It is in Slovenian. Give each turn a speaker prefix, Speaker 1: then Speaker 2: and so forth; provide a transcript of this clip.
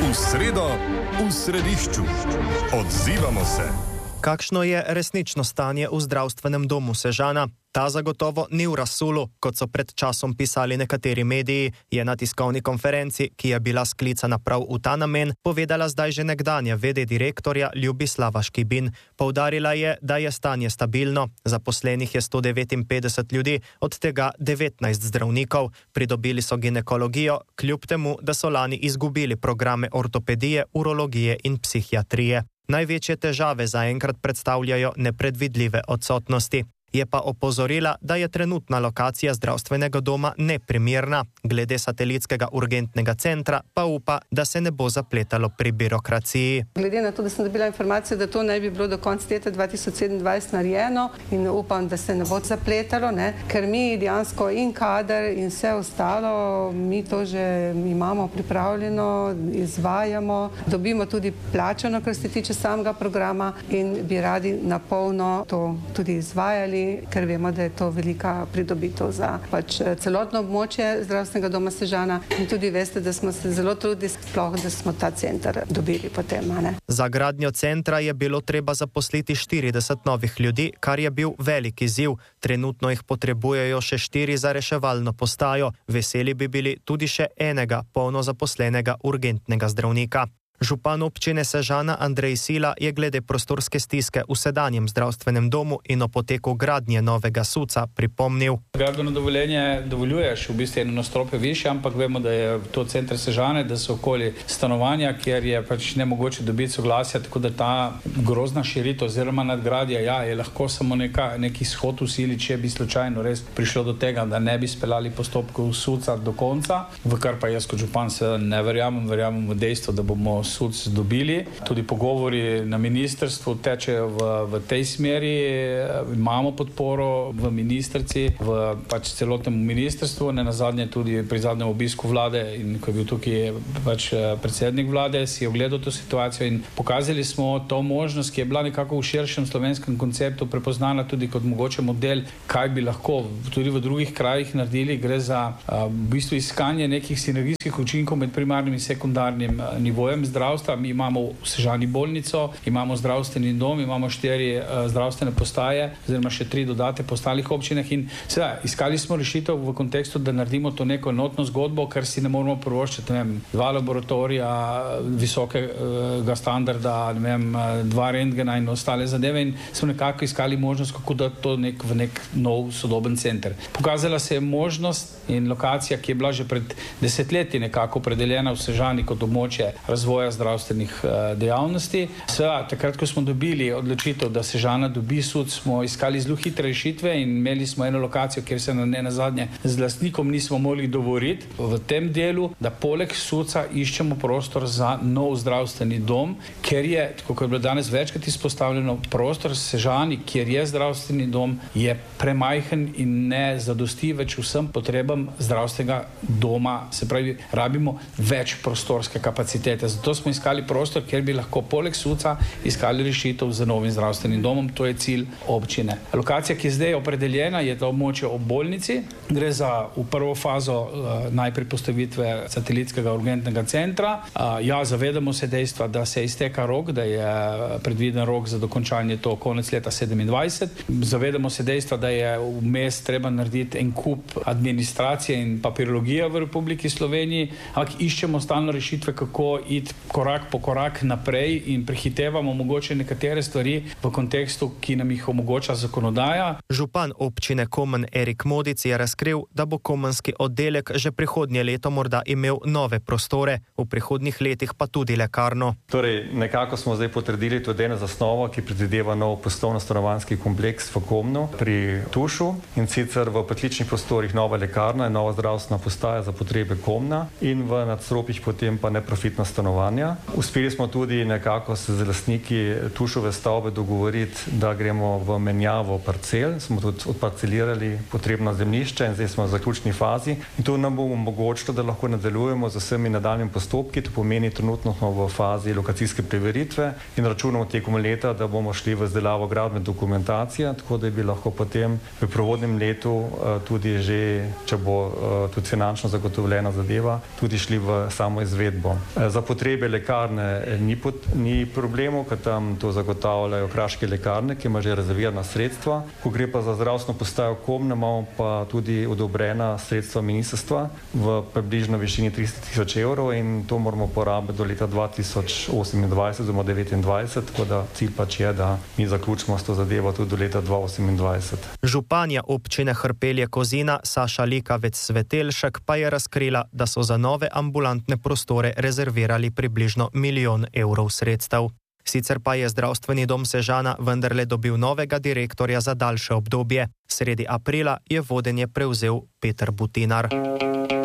Speaker 1: V sredo, v središču. Odzivamo se.
Speaker 2: Kakšno je resnično stanje v zdravstvenem domu Sežana? Ta zagotovo ni v razsulu, kot so pred časom pisali nekateri mediji, je na tiskovni konferenci, ki je bila sklicana prav v ta namen, povedala zdaj že nekdanja v.d. direktorja Ljubislava Škibin. Poudarila je, da je stanje stabilno. Zaposlenih je 159 ljudi, od tega 19 zdravnikov. Pridobili so ginekologijo, kljub temu, da so lani izgubili programe ortopedije, urologije in psihiatrije. Največje težave zaenkrat predstavljajo nepredvidljive odsotnosti. Je pa opozorila, da je trenutna lokacija zdravstvenega doma neprimerna. Glede satelitskega urgentnega centra pa upa, da se ne bo zapletalo pri birokraciji.
Speaker 3: Glede na to, da sem dobila informacijo, da to naj bi bilo do konca leta 2027 narejeno in upam, da se ne bo zapletalo, ker mi dejansko in kader in vse ostalo, mi to že imamo pripravljeno, izvajamo, dobimo tudi plačano, kar se tiče samega programa in bi radi na polno to tudi izvajali, ker vemo, da je to velika pridobitev za celotno območje zdravstvenega doma Sežana in tudi veste, da smo se zelo trudili, sploh da smo ta center dobili potem.
Speaker 2: Za gradnjo centra je bilo treba zaposliti 40 novih ljudi, kar je bil velik izziv. Trenutno jih potrebujejo še 4 za reševalno postajo. Veseli bi bili tudi še enega polno zaposlenega urgentnega zdravnika. Župan občine Sežana Andrej Sila je glede prostorske stiske v sedanjem zdravstvenem domu in o poteku gradnje novega SUC-a pripomnil.
Speaker 4: Gradbeno dovoljenje dovoljuješ v bistvu eno nadstropje više, ampak vemo, da je to center Sežane, da so okoli stanovanja, kjer je nemogoče dobiti soglasja, tako da ta grozna širitev oziroma nadgradja, je lahko samo neki shod v sili, če bi slučajno res prišlo do tega, da ne bi speljali postopkov SUC-a do konca, v kar pa jaz kot župan se ne verjamem v dejstvo, da bomo SUC dobili. Tudi pogovori na ministrstvu tečejo v tej smeri. Imamo podporo v ministrici, v celotnem ministrstvu, nenazadnje tudi pri zadnjem obisku vlade in ko je bil tukaj predsednik vlade, si je ogledal to situacijo in pokazali smo to možnost, ki je bila nekako v širšem slovenskem konceptu prepoznana tudi kot mogoče model, kaj bi lahko tudi v drugih krajih naredili. Gre za v bistvu iskanje nekih sinergijskih učinkov med primarnim in sekundarnim nivojem zdravstva. Mi imamo v Sežani bolnico, imamo zdravstveni dom, imamo 4 zdravstvene postaje, oziroma še 3 dodate po ostalih občinah in seveda iskali smo rešitev v kontekstu, da naredimo to neko enotno zgodbo, ker si ne moramo privoščiti, 2 laboratorija visokega standarda, 2 rentgena in ostale zadeve in smo nekako iskali možnost, kako da to v nek nov sodoben center. Pokazala se je možnost in lokacija, ki je bila že pred desetletji nekako opredeljena v Sežani kot območje razvoja zdravstvenih dejavnosti. Seveda, takrat, ko smo dobili odločitev, da Sežana dobi SUC, smo iskali zelo hitre rešitve in imeli smo eno lokacijo, kjer se nenazadnje z lastnikom nismo mogli dogovoriti v tem delu, da poleg SUC-a iščemo prostor za nov zdravstveni dom, ker je, kot je bilo danes večkrat izpostavljeno, prostor Sežani, kjer je zdravstveni dom, je premajhen in ne zadosti več vsem potrebam zdravstvenega doma. Se pravi, rabimo več prostorske kapacitete. Zato smo iskali prostor, kjer bi lahko poleg SUC-a iskali rešitev z novim zdravstvenim domom. To je cilj občine. Lokacija, ki je zdaj opredeljena, je to območje ob bolnici. Gre za v prvo fazo najprej postavitve satelitskega urgentnega centra. Zavedamo se dejstva, da se izteka rok, da je predviden rok za dokončanje to konec leta 2027. Zavedamo se dejstva, da je vmes treba narediti en kup administracije in papirologije v Republiki Sloveniji, ampak iščemo stalno rešitve, kako iti korak po korak naprej in prehitevamo mogoče nekatere stvari v kontekstu, ki nam jih omogoča zakonodaja.
Speaker 2: Župan občine Komen Erik Modic je razkril, da bo komenski oddelek že prihodnje leto morda imel nove prostore, v prihodnjih letih pa tudi lekarno.
Speaker 5: Torej, nekako smo zdaj potrdili tudi eno zasnovo, ki predvideva nov poslovno-stanovanjski kompleks v Komnu pri Tušu in sicer v pritličnih prostorih nova lekarna in nova zdravstvena postaja za potrebe Komna in v nadstropjih potem pa neprofitna stanovanja. Uspeli smo tudi nekako se z lastniki Tušove stavbe dogovoriti, da gremo v menjavo parcel. Smo tudi odparcelirali potrebno zemljišče in zdaj smo v zaključni fazi. In to nam bo omogočilo, da lahko nadaljujemo z vsemi nadaljnjimi postopki. To pomeni, trenutno smo v fazi lokacijske preveritve in računamo tekom leta, da bomo šli v izdelavo gradbene dokumentacije, tako da bi lahko potem v prihodnjem letu tudi že, če bo tudi finančno zagotovljena zadeva, tudi šli v samo izvedbo. Za potrebe potrebe lekarne ni problemov, ker tam to zagotavljajo kraške lekarne, ki ima že rezervirana sredstva. Ko gre pa za zdravstveno postajo Komna, imamo pa tudi odobrena sredstva ministrstva v približno višini 300 000 evrov in to moramo porabiti do leta 2028 oziroma 2029, tako da cilj pač je, da mi zaključimo s to zadevo tudi do leta 2028.
Speaker 2: Županja občine Hrpelje-Kozina Saša Likavec-Svetelšek pa je razkrila, da so za nove ambulantne prostore rezervirali približno 1 milijon evrov sredstev. Sicer pa je zdravstveni dom Sežana vendarle dobil novega direktorja za daljše obdobje. Sredi aprila je vodenje prevzel Peter Butinar.